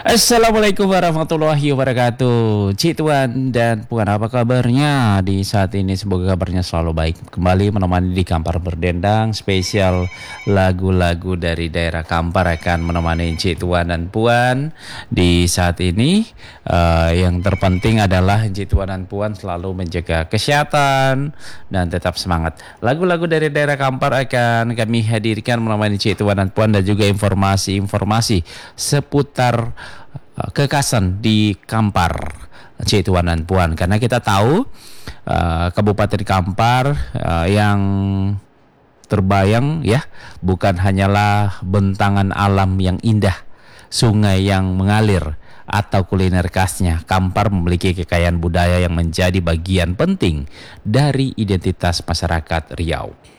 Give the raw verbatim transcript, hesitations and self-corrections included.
Assalamualaikum warahmatullahi wabarakatuh. Cik Tuan dan Puan, apa kabarnya di saat ini? Semoga kabarnya selalu baik. Kembali menemani di Kampar Berdendang, spesial lagu-lagu dari daerah Kampar akan menemani Cik Tuan dan Puan di saat ini. Uh, yang terpenting adalah Cik Tuan dan Puan selalu menjaga kesehatan dan tetap semangat. Lagu-lagu dari daerah Kampar akan kami hadirkan menemani Cik Tuan dan Puan, dan juga informasi-informasi seputar kekasan di Kampar, Cik Tuan dan Puan, karena kita tahu uh, Kabupaten Kampar uh, yang terbayang ya bukan hanyalah bentangan alam yang indah, sungai yang mengalir, atau kuliner khasnya. Kampar memiliki kekayaan budaya yang menjadi bagian penting dari identitas masyarakat Riau.